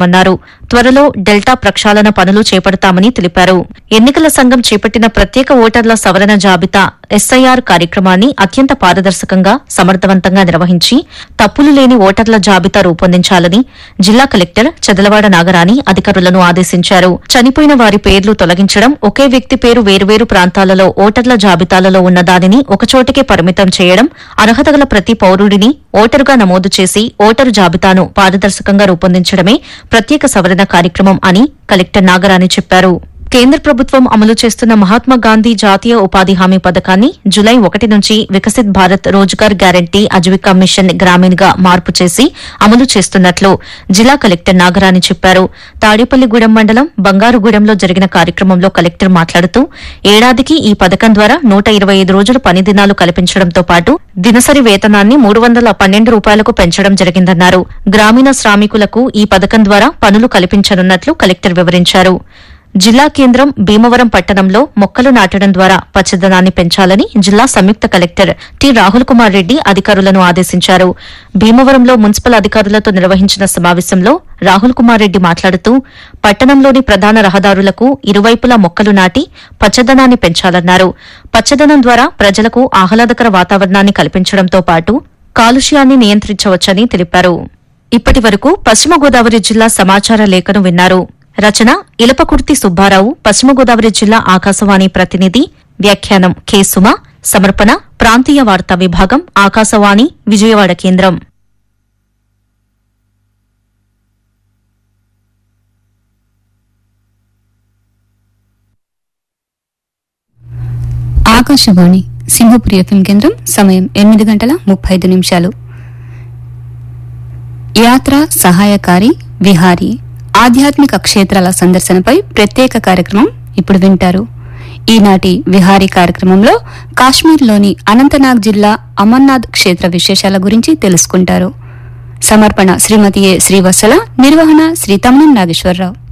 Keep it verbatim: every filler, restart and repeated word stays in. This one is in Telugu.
చేశామన్నారు. త్వరలో డెల్టా ప్రక్షాళన పనులు చేపడతామని తెలిపారు. ఎన్నికల సంఘం చేపట్టిన ప్రత్యేక ఓటర్ల సవరణ జాబితా ఎస్ఐఆర్ కార్యక్రమాన్ని అత్యంత పారదర్శకంగా సమర్థవంతంగా నిర్వహించి తప్పులు లేని ఓటర్ల జాబితా రూపొందించాలని జిల్లా కలెక్టర్ చదలవాడ నాగరాణి అధికారులను ఆదేశించారు. చనిపోయిన వారి పేర్లు తొలగించడం, ఒకే వ్యక్తి పేరు వేర్వేరు ప్రాంతాలలో ఓటర్ల జాబితాలలో ఉన్న దానిని ఒకచోటికే పరిమితం చేయడం, అర్హత గల ప్రతి పౌరుడిని ఓటరుగా నమోదు చేసి ఓటరు జాబితాను పారదర్శకంగా రూపొందించడమే ప్రత్యేక సవరణ కార్యక్రమం అని కలెక్టర్ నాగరాణి చెప్పారు. కేంద్ర ప్రభుత్వం అమలు చేస్తున్న మహాత్మాగాంధీ జాతీయ ఉపాధి హామీ పథకాన్ని జులై ఒకటి నుంచి వికసిత్ భారత్ రోజ్గార్ గ్యారంటీ ఆజీవికా మిషన్ గ్రామీణ్ గా మార్పు చేసి అమలు చేస్తున్నట్లు జిల్లా కలెక్టర్ నాగరాణి చెప్పారు. తాడేపల్లిగూడెం మండలం బంగారుగూడెంలో జరిగిన కార్యక్రమంలో కలెక్టర్ మాట్లాడుతూ ఏడాదికి ఈ పథకం ద్వారా నూట ఇరవై ఐదు రోజులు పని దినాలు కల్పించడంతో పాటు దినసరి వేతనాన్ని మూడు వందల పన్నెండు రూపాయలకు పెంచడం జరిగిందన్నారు. గ్రామీణ శ్రామికులకు ఈ పథకం ద్వారా పనులు కల్పించనున్నట్లు కలెక్టర్ వివరించారు. జిల్లా కేంద్రం భీమవరం పట్టణంలో మొక్కలు నాటడం ద్వారా పచ్చదనాన్ని పెంచాలని జిల్లా సంయుక్త కలెక్టర్ టి రాహుల్ కుమార్ రెడ్డి అధికారులను ఆదేశించారు. భీమవరంలో మున్సిపల్ అధికారులతో నిర్వహించిన సమావేశంలో రాహుల్ కుమార్ రెడ్డి మాట్లాడుతూ పట్టణంలోని ప్రధాన రహదారులకు ఇరువైపులా మొక్కలు నాటి పచ్చదనాన్ని పెంచాలన్నారు. పచ్చదనం ద్వారా ప్రజలకు ఆహ్లాదకర వాతావరణాన్ని కల్పించడంతో పాటు కాలుష్యాన్ని నియంత్రించవచ్చని తెలిపారు. ఇప్పటి వరకు పశ్చిమ గోదావరి జిల్లా సమాచార లేఖను విన్నారు. రచన ఇలపకుర్తి సుబ్బారావు, పశ్చిమ గోదావరి జిల్లా ఆకాశవాణి ప్రతినిధి. వ్యాఖ్యానం కె సుమ. సమర్పణ ప్రాంతీయ వార్తా విభాగం, ఆకాశవాణి విజయవాడ కేంద్రం. ఆకాశవాణి సింహపురి ఎఫ్ఎం కేంద్రం. సమయం ఎనిమిది గంటల ముప్పై ఐదు నిమిషాలు. యాత్ర సహాయకారి విహారీ ఆధ్యాత్మిక క్షేత్రాల సందర్శనపై ప్రత్యేక కార్యక్రమం ఇప్పుడు వింటారు. ఈనాటి విహారీ కార్యక్రమంలో కాశ్మీర్లోని అనంతనాగ్ జిల్లా అమర్నాథ్ క్షేత్ర విశేషాల గురించి తెలుసుకుంటారు. సమర్పణ శ్రీమతి ఏ శ్రీవత్సల, నిర్వహణ శ్రీ తమ్నం నాగేశ్వరరావు.